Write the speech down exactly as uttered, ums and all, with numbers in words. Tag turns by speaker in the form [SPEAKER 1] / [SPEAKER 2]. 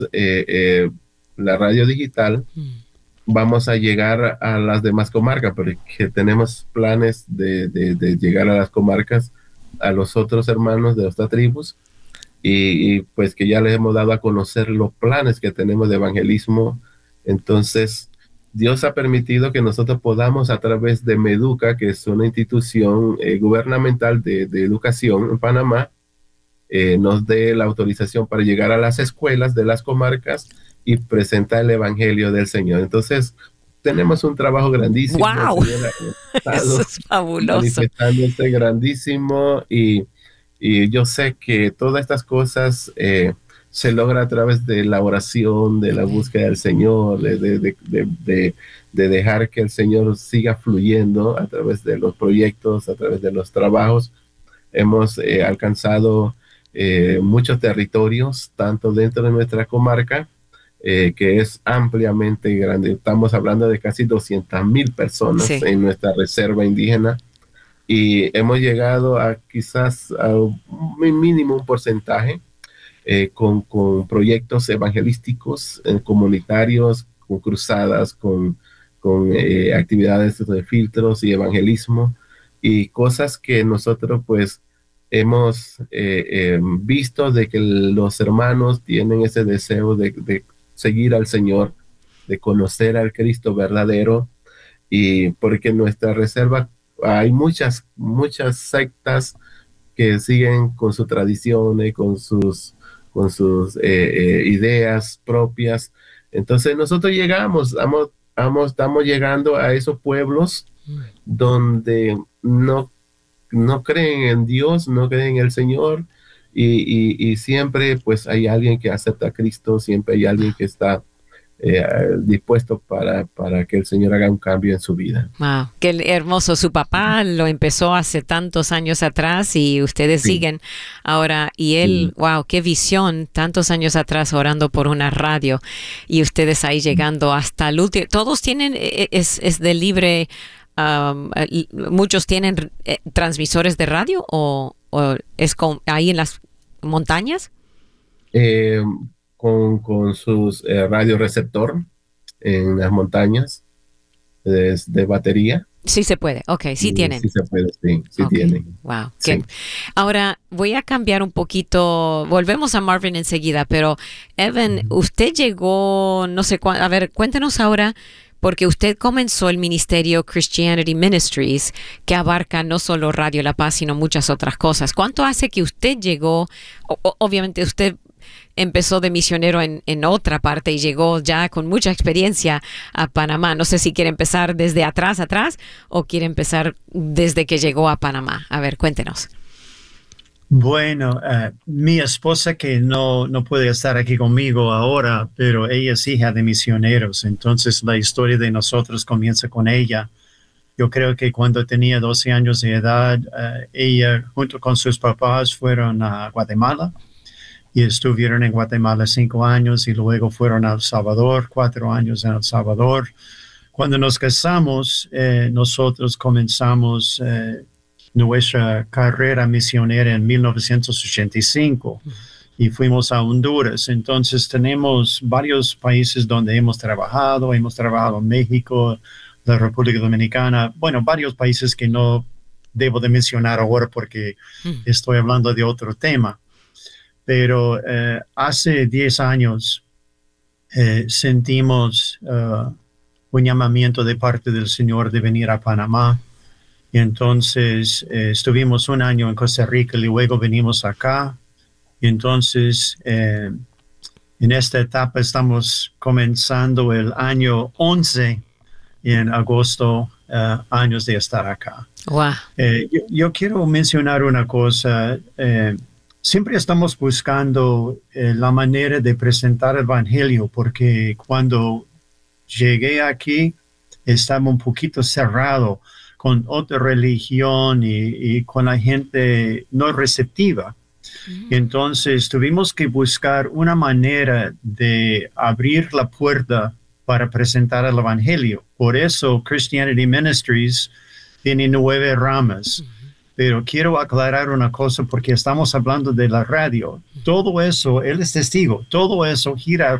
[SPEAKER 1] eh, eh, la radio digital,
[SPEAKER 2] Mm.
[SPEAKER 1] vamos a llegar a las demás comarcas, porque tenemos planes de, de, de llegar a las comarcas, a los otros hermanos de otras tribus, y, y, pues que ya les hemos dado a conocer los planes que tenemos de evangelismo. Entonces, Dios ha permitido que nosotros podamos, a través de Meduca, que es una institución eh, gubernamental de, de educación en Panamá, eh, nos dé la autorización para llegar a las escuelas de las comarcas y presentar el evangelio del Señor. Entonces, tenemos un trabajo grandísimo. El
[SPEAKER 2] ¡Wow!
[SPEAKER 1] Señor ha
[SPEAKER 2] Eso
[SPEAKER 1] estado
[SPEAKER 2] es fabuloso.
[SPEAKER 1] manifestándose grandísimo, y, y yo sé que todas estas cosas eh, se logra a través de la oración, de la
[SPEAKER 2] Amén.
[SPEAKER 1] búsqueda del Señor, de, de, de, de, de de dejar que el Señor siga fluyendo a través de los proyectos, a través de los trabajos. Hemos eh, alcanzado eh, muchos territorios, tanto dentro de nuestra comarca, eh, que es ampliamente grande. Estamos hablando de casi doscientas mil personas
[SPEAKER 2] Sí.
[SPEAKER 1] en nuestra reserva indígena, y hemos llegado a quizás a un mínimo un porcentaje eh, con, con proyectos evangelísticos eh, comunitarios, con cruzadas, con, con eh, actividades de filtros y evangelismo, y cosas que nosotros pues hemos eh, eh, visto de que los hermanos tienen ese deseo de, de seguir al Señor, de conocer al Cristo verdadero, y porque en nuestra reserva hay muchas, muchas sectas que siguen con sus tradiciones, con sus, con sus eh, eh, ideas propias. Entonces nosotros llegamos, vamos, vamos, estamos llegando a esos pueblos
[SPEAKER 2] Mm.
[SPEAKER 1] donde no, no creen en Dios, no creen en el Señor, y, y, y siempre pues hay alguien que acepta a Cristo, siempre hay alguien que está eh, dispuesto para, para que el Señor haga un cambio en su vida.
[SPEAKER 2] Wow, qué hermoso. Su papá lo empezó hace tantos años atrás y ustedes
[SPEAKER 1] Sí,
[SPEAKER 2] siguen ahora. Y él,
[SPEAKER 1] sí.
[SPEAKER 2] wow, qué visión, tantos años atrás orando por una radio y ustedes ahí llegando hasta el último. Todos tienen, eh, es, es de libre, um, eh, muchos tienen eh, transmisores de radio o, o es con, ahí en las montañas.
[SPEAKER 1] Eh, con, con sus eh, radioreceptor en las montañas de, de batería.
[SPEAKER 2] Sí se puede, ok, sí
[SPEAKER 1] Y
[SPEAKER 2] tienen.
[SPEAKER 1] sí se puede, sí, sí
[SPEAKER 2] Ok,
[SPEAKER 1] tienen.
[SPEAKER 2] wow. Que
[SPEAKER 1] Sí.
[SPEAKER 2] ahora voy a cambiar un poquito. Volvemos a Marvin enseguida, pero Evan,
[SPEAKER 1] Ujú.
[SPEAKER 2] usted llegó, no sé cuándo. A ver, cuéntenos ahora, porque usted comenzó el ministerio Christianity Ministries, que abarca no solo Radio La Paz, sino muchas otras cosas. ¿Cuánto hace que usted llegó? O- o- obviamente usted empezó de misionero en, en otra parte y llegó ya con mucha experiencia a Panamá. No sé si quiere empezar desde atrás, atrás, o quiere empezar desde que llegó a Panamá. A ver, cuéntenos.
[SPEAKER 3] Bueno, eh, mi esposa que no, no puede estar aquí conmigo ahora, pero ella es hija de misioneros, entonces la historia de nosotros comienza con ella. Yo creo que cuando tenía doce años de edad, eh, ella junto con sus papás fueron a Guatemala y estuvieron en Guatemala cinco años y luego fueron a El Salvador, cuatro años en El Salvador. Cuando nos casamos, eh, nosotros comenzamos eh, nuestra carrera misionera en mil novecientos ochenta y cinco y fuimos a Honduras. Entonces tenemos varios países donde hemos trabajado. Hemos trabajado en México, la República Dominicana, bueno, varios países que no debo de mencionar ahora porque
[SPEAKER 2] Mm.
[SPEAKER 3] estoy hablando de otro tema. Pero eh, hace diez años eh, sentimos uh, un llamamiento de parte del Señor de venir a Panamá. Y entonces eh, estuvimos un año en Costa Rica y luego venimos acá. Y entonces eh, en esta etapa estamos comenzando el año once y en agosto uh, años de estar acá.
[SPEAKER 2] Wow.
[SPEAKER 3] Eh, yo, yo quiero mencionar una cosa. Eh, siempre estamos buscando eh, la manera de presentar el evangelio, porque cuando llegué aquí estaba un poquito cerrado con otra religión y, y con la gente no receptiva.
[SPEAKER 2] Mm.
[SPEAKER 3] Entonces tuvimos que buscar una manera de abrir la puerta para presentar el evangelio. Por eso Christianity Ministries tiene nueve ramas. Pero quiero aclarar una cosa porque estamos hablando de la radio. Todo eso, él es testigo, todo eso gira